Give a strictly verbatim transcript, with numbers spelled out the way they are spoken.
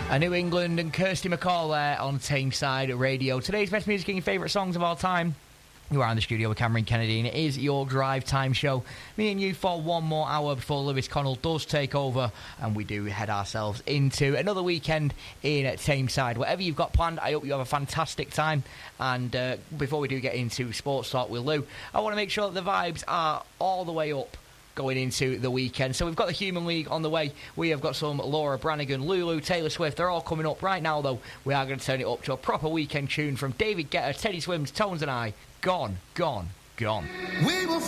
A New England and Kirsty MacColl there on Tameside Radio. Today's best music and your favourite songs of all time. You are in the studio with Cameron Kennedy, and it is your drive time show. Me and you for one more hour before Lewis Connell does take over, and we do head ourselves into another weekend in Tameside. Whatever you've got planned, I hope you have a fantastic time. And uh, before we do get into sports talk with Lou, I want to make sure that the vibes are all the way up going into the weekend. So we've got the Human League on the way. We have got some Laura Branigan, Lulu, Taylor Swift. They're all coming up right now, though. We are going to turn it up to a proper weekend tune from David Guetta, Teddy Swims, Tones and I. Gone, gone, gone. We will